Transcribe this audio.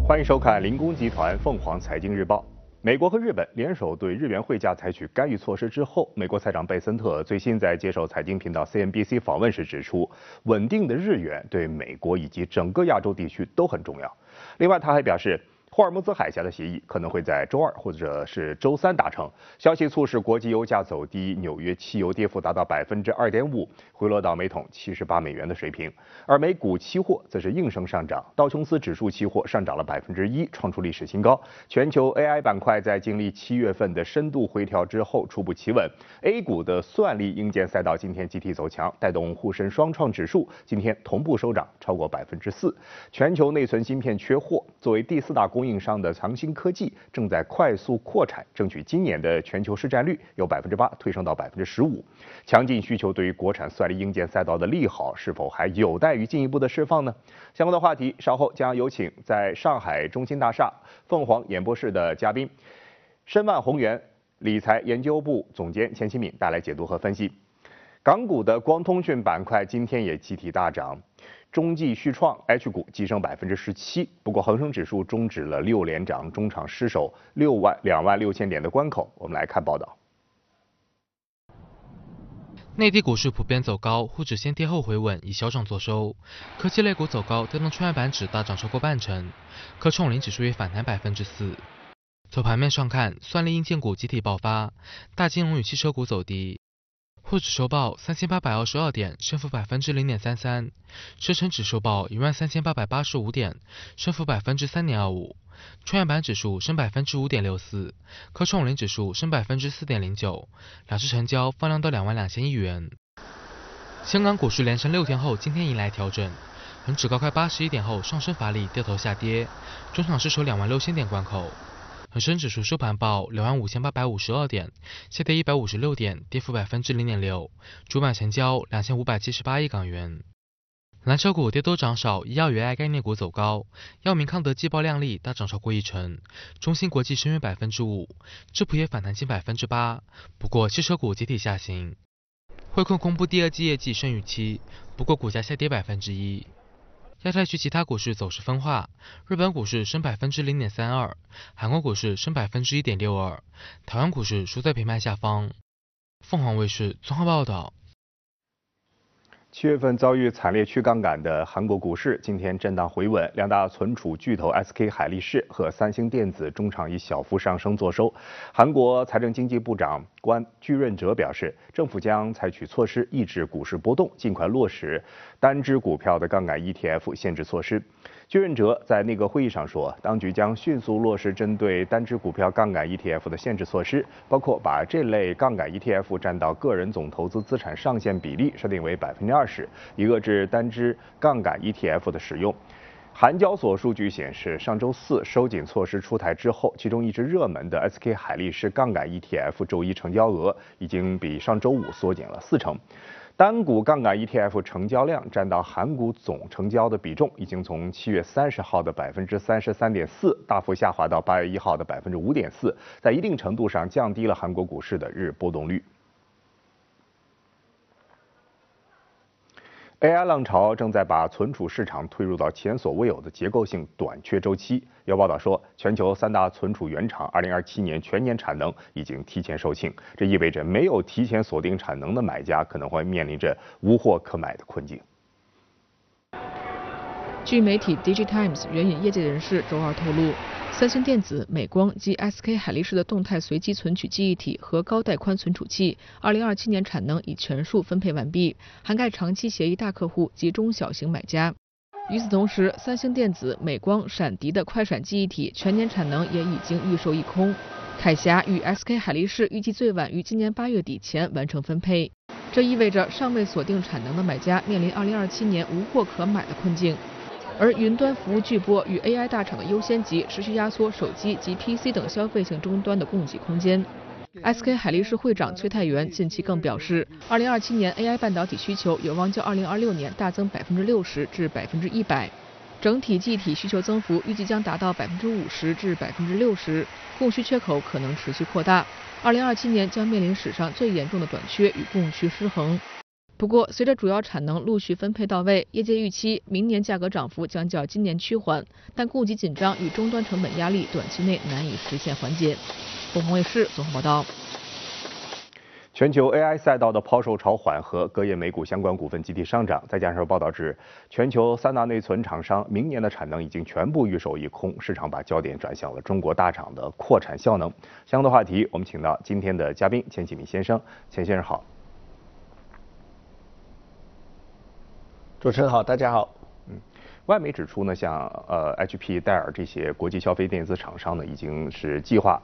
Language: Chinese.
欢迎收看零工集团凤凰财经日报。美国和日本联手对日元汇价采取干预措施之后，美国财长贝森特最新在接受财经频道 CNBC 访问时指出，稳定的日元对美国以及整个亚洲地区都很重要。另外，他还表示，霍尔木兹海峡的协议可能会在周二或者是周三达成。消息促使国际油价走低，纽约汽油跌幅达到2.5%，回落到每桶78美元的水平。而美股期货则是应声上涨，道琼斯指数期货上涨了1%，创出历史新高。全球 AI 板块在经历7月份的深度回调之后初步企稳。A 股的算力硬件赛道今天集体走强，带动沪深双创指数今天同步收涨超过4%。全球内存芯片缺货，作为第4大供应商的长兴科技正在快速扩产，争取今年的全球市占率由8%推升到15%。强劲需求对于国产算力硬件赛道的利好，是否还有待于进一步的释放呢？相关的话题稍后将有请在上海中心大厦凤凰演播室的嘉宾申万宏源理财研究部总监钱新敏带来解读和分析。港股的光通讯板块今天也集体大涨，中继续创 H 股急升17%，不过恒生指数终止了6连涨，中场失守26000点的关口。我们来看报道。 内地股市普遍走高，沪指先跌后回稳，以小涨作收。科技类股走高，带动创业板指大涨超过半成，科创5零指数也反弹4%。从盘面上看，算力硬件股集体爆发，大金融与汽车股走低。沪指收报3822点，升幅0.33%；深成指收报13885点，升幅3.25%；创业板指数升5.64%，科创5零指数升4.09%，两市成交放量到22000亿元。香港股市连升6天后，今天迎来调整，恒指高开81点后上升乏力，掉头下跌，中场失守26000点关口。恒生指数收盘报25852点，下跌156点，跌幅0.6%，主板成交2578亿港元。蓝筹股跌多涨少，医药与 AI 概念股走高，药明康德季报亮丽，大涨超过1成，中芯国际升约5%，智普也反弹近8%。不过汽车股集体下行，汇控公布第2季业绩胜预期，不过股价下跌1%。亚太区其他股市走势分化，日本股市升0.32%，韩国股市升1.62%，台湾股市输在平盘下方。凤凰卫视综合报道。 7月份遭遇惨烈去杠杆的韩国股市今天震荡回稳，两大存储巨头 SK 海力士和三星电子中场以小幅上升作收。韩国财政经济部长官具润哲表示，政府将采取措施抑制股市波动，尽快落实单只股票的杠杆 ETF 限制措施。具润哲在内阁会议上说，当局将迅速落实针对单只股票杠杆 ETF 的限制措施，包括把这类杠杆 ETF 占到个人总投资资产上限比例设定为20%，以遏制单只杠杆 ETF 的使用。韩交所数据显示，上周4收紧措施出台之后，其中一只热门的 SK 海力士杠杆 ETF 周一成交额已经比上周5缩减了4成。单股杠杆 ETF 成交量占到韩股总成交的比重，已经从7月30号的33.4%大幅下滑到8月1号的5.4%，在一定程度上降低了韩国股市的日波动率。AI 浪潮正在把存储市场推入到前所未有的结构性短缺周期。有报道说，全球3大存储原厂2027年全年产能已经提前售罄，这意味着没有提前锁定产能的买家可能会面临着无货可买的困境。 据媒体 DigiTimes 援引业界人士周二透露，三星电子、美光及 SK 海力士的动态随机存取记忆体和高带宽存储器，2027年产能已全数分配完毕，涵盖长期协议大客户及中小型买家。与此同时，三星电子、美光、闪迪的快闪记忆体全年产能也已经预售一空。凯霞与 SK 海力士预计最晚于今年8月底前完成分配，这意味着尚未锁定产能的买家面临2027年无货可买的困境。而云端服务巨擘与 AI 大厂的优先级持续压缩手机及 PC 等消费性终端的供给空间。SK 海力士会长崔泰元近期更表示，2027年 AI 半导体需求有望较2026年大增60%至100%，整体记忆体需求增幅预计将达到50%至60%，供需缺口可能持续扩大。2027年将面临史上最严重的短缺与供需失衡。 不过，随着主要产能陆续分配到位，业界预期明年价格涨幅将较今年趋缓，但供给紧张与终端成本压力短期内难以实现缓解。凤凰卫视综合报道。 全球 AI 赛道的抛售潮缓和，各业美股相关股份集体上涨。再加上报道指，全球3大内存厂商明年的产能已经全部预售一空，市场把焦点转向了中国大厂的扩产效能。相关的话题，我们请到今天的嘉宾钱启明先生。钱先生好。 主持人好，大家好。 外媒指出呢，像HP、戴尔这些国际消费电子厂商呢，已经是计划